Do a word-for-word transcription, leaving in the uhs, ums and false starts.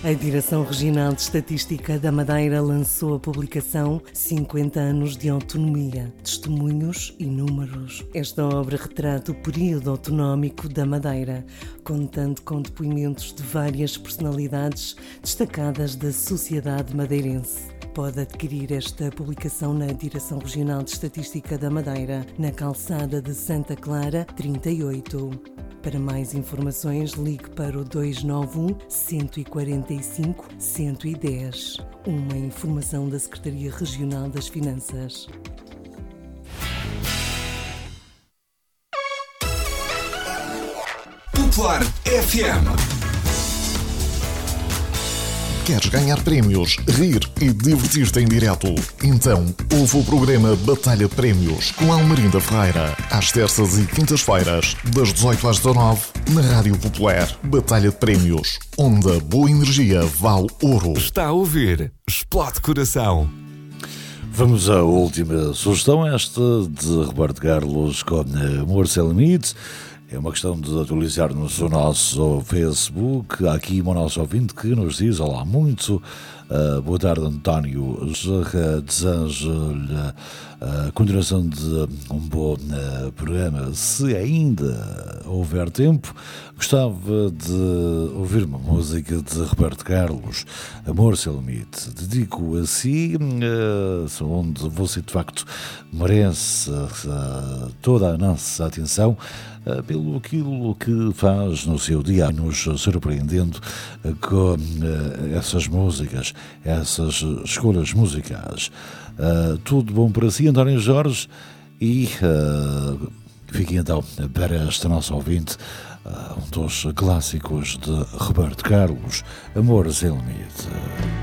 A Direção Regional de Estatística da Madeira lançou a publicação cinquenta anos de Autonomia, Testemunhos e Números. Esta obra retrata o período autonómico da Madeira, contando com depoimentos de várias personalidades destacadas da sociedade madeirense. Pode adquirir esta publicação na Direção Regional de Estatística da Madeira, na calçada de Santa Clara, trinta e oito. Para mais informações, ligue para o dois nove um, um quatro cinco, um um zero. Uma informação da Secretaria Regional das Finanças. Popular F M. Queres ganhar prémios, rir e divertir-te em direto? Então, ouve o programa Batalha de Prémios com Almerinda Ferreira, às terças e quintas-feiras, das dezoito às dezanove, na Rádio Popular. Batalha de Prémios, onde a boa energia vale ouro. Está a ouvir Explode Coração. Vamos à última sugestão, esta de Roberto Carlos com Amor Sem Limites. É uma questão de atualizar-nos o nosso Facebook. Há aqui o nosso ouvinte que nos diz: olá, muito uh, boa tarde, António. Desejo-lhe a continuação de um bom uh, programa. Se ainda houver tempo, gostava de ouvir uma música de Roberto Carlos, Amor Sem Limite. Dedico a si, uh, onde você de facto merece uh, toda a nossa atenção, uh, pelo aquilo que faz no seu dia, nos surpreendendo uh, com uh, essas músicas, essas escolhas musicais. Uh, tudo bom para si, António Jorge, e uh, fiquem então para este nosso ouvinte, uh, um dos clássicos de Roberto Carlos, Amor Sem Limite.